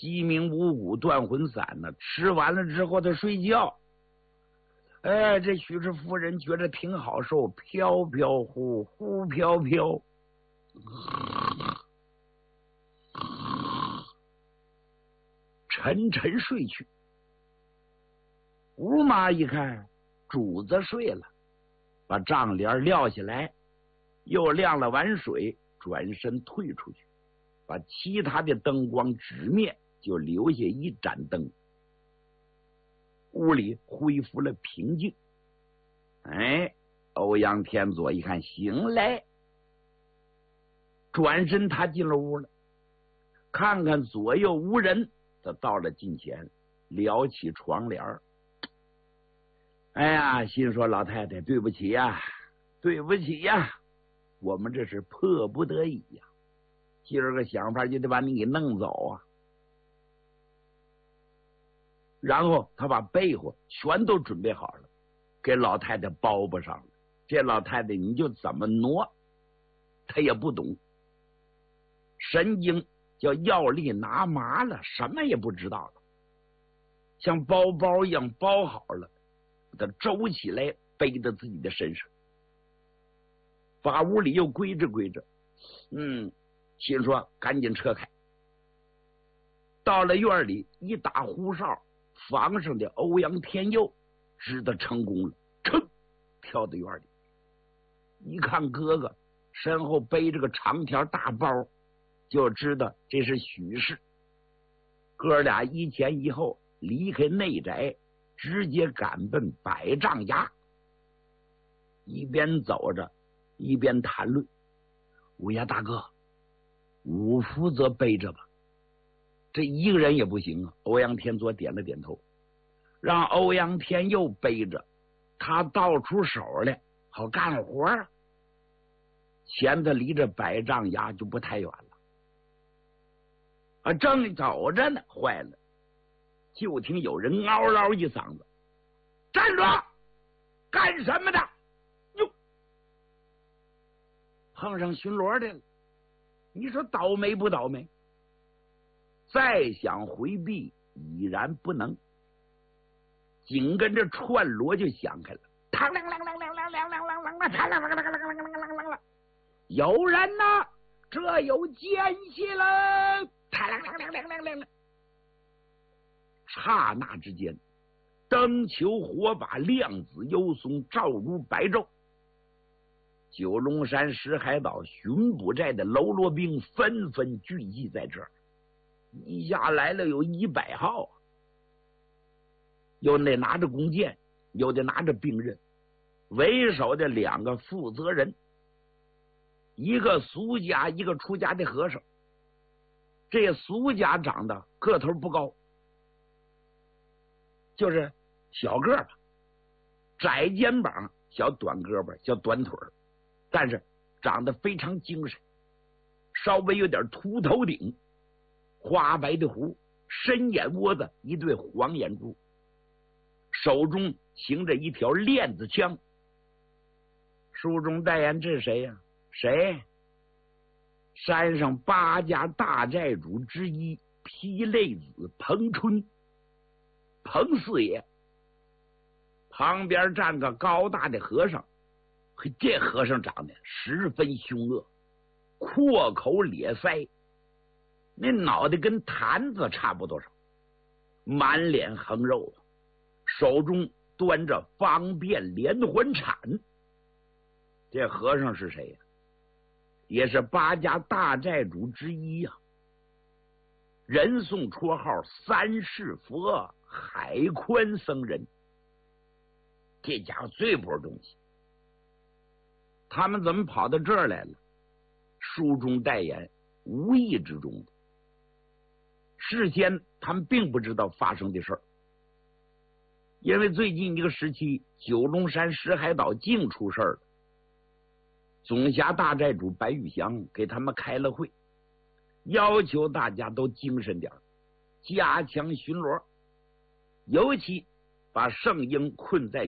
鸡鸣五谷断魂散呢，吃完了之后他睡觉。哎，这徐氏夫人觉得挺好受，飘飘忽忽飘飘，沉沉睡去。吴妈一看主子睡了，把帐帘撂下来，又晾了碗水，转身退出去，把其他的灯光直灭，就留下一盏灯。屋里恢复了平静。哎，欧阳天佐一看醒来，转身他进了屋了，看看左右无人，他到了近前，撩起窗帘。哎呀，心说老太太对不起呀，对不起呀，我们这是迫不得已呀，今儿个想法就得把你给弄走啊。然后他把被窝全都准备好了，给老太太包裹上了。这老太太你就怎么挪她也不懂，神经叫药力拿麻了，什么也不知道了，像包包一样包好了，他周起来背在自己的身上，把屋里又归置归置。心说赶紧撤开。到了院里一打呼哨，房上的欧阳天佑知道成功了，噌跳到院里，一看哥哥身后背着个长条大包，就知道这是许氏。哥俩一前一后离开内宅，直接赶奔百丈崖。一边走着一边谈论：五爷大哥，我负责背着吧。这一个人也不行啊。欧阳天佐点了点头，让欧阳天佑背着，他倒出手来好干活啊。前头离着百丈崖就不太远了啊，正走着呢，坏了，就听有人嗷嗷一嗓子：站住！干什么的？哟，碰上巡逻的了。你说倒霉不倒霉？再想回避已然不能，紧跟着串锣就响开了，嘡啷啷啷啷啷啷啷啷啷啷啷啷啷啷，有人呐，这有奸细了！嘡啷啷啷啷啷啷啷，刹那之间，灯球火把亮紫幽松，照如白昼。九龙山石海岛巡捕寨的喽啰兵纷纷聚集在这儿，一下来了有100号，有的拿着弓箭，有的拿着兵刃，为首的2个负责人，一个俗家一个出家的和尚。这俗家长得个头不高，就是小个吧，窄肩膀小短胳膊小短腿，但是长得非常精神，稍微有点秃头顶，花白的胡，深眼窝子，一对黄眼珠，手中擎着一条链子枪。书中代言这是谁呀？谁？山上8家大寨主之一霹雳子彭春，彭四爷。旁边站个高大的和尚，这和尚长得十分凶恶，阔口咧腮，那脑袋跟坛子差不多少，满脸横肉，手中端着方便连环铲。这和尚是谁呀？也是8家大寨主之一呀，人送绰号3世佛海宽僧人。这家伙最不是东西。他们怎么跑到这儿来了？书中代言无意之中的，事先他们并不知道发生的事儿。因为最近一个时期九龙山石海岛净出事儿了，总辖大寨主白玉祥给他们开了会，要求大家都精神点，加强巡逻，尤其把圣婴困在